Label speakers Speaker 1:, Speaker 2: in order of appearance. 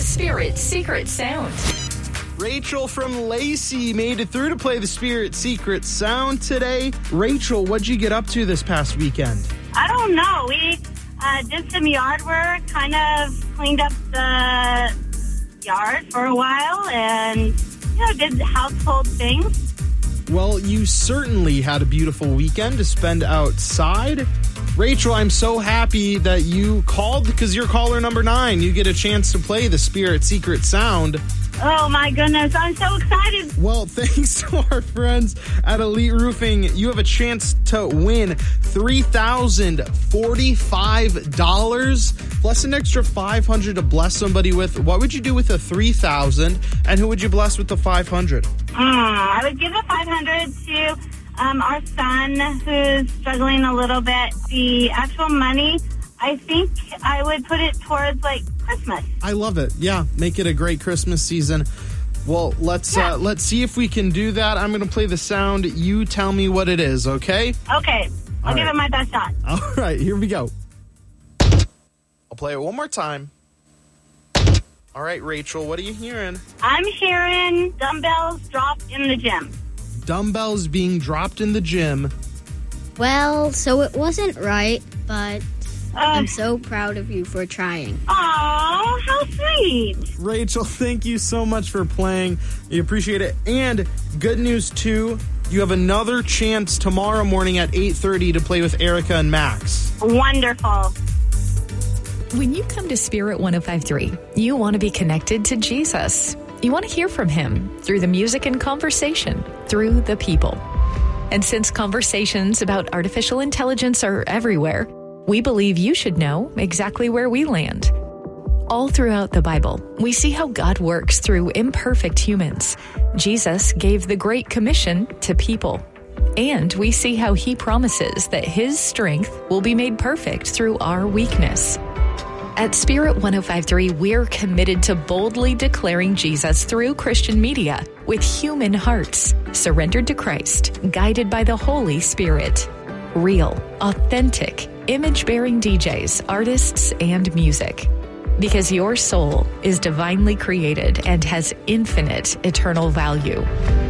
Speaker 1: Spirit Secret Sound.
Speaker 2: Rachel from Lacey made it through to play the Spirit Secret Sound today. Rachel, what'd you get up to this past weekend?
Speaker 3: I don't know. We did some yard work, kind of cleaned up the yard for a while, and did household things.
Speaker 2: Well, you certainly had a beautiful weekend to spend outside. Rachel, I'm so happy that you called because you're caller number 9. You get a chance to play the Spirit Secret Sound.
Speaker 3: Oh, my goodness. I'm so excited.
Speaker 2: Well, thanks to our friends at Elite Roofing, you have a chance to win $3,045 plus an extra $500 to bless somebody with. What would you do with the $3,000, and who would you bless with the $500?
Speaker 3: I would give the $500 to our son, who's struggling a little bit. The actual money, I think I would put it towards, Christmas.
Speaker 2: I love it. Yeah, make it a great Christmas season. Well, let's see if we can do that. I'm going to play the sound. You tell me what it is, okay?
Speaker 3: Okay. I'll give it my best shot.
Speaker 2: All right, here we go. I'll play it one more time. All right, Rachel, what are you hearing?
Speaker 3: I'm hearing dumbbells dropped in the gym.
Speaker 2: Dumbbells being dropped in the gym.
Speaker 4: Well, so it wasn't right, but I'm so proud of you for trying.
Speaker 3: Aw, how sweet.
Speaker 2: Rachel, thank you so much for playing. We appreciate it. And good news, too. You have another chance tomorrow morning at 8:30 to play with Erica and Max.
Speaker 3: Wonderful.
Speaker 1: When you come to Spirit 105.3, you want to be connected to Jesus. You want to hear from him through the music and conversation, through the people. And since conversations about artificial intelligence are everywhere, we believe you should know exactly where we land. All throughout the Bible, we see how God works through imperfect humans. Jesus gave the Great Commission to people. And we see how he promises that his strength will be made perfect through our weakness. At Spirit 105.3, we're committed to boldly declaring Jesus through Christian media with human hearts, surrendered to Christ, guided by the Holy Spirit. Real, authentic, image-bearing DJs, artists, and music. Because your soul is divinely created and has infinite eternal value.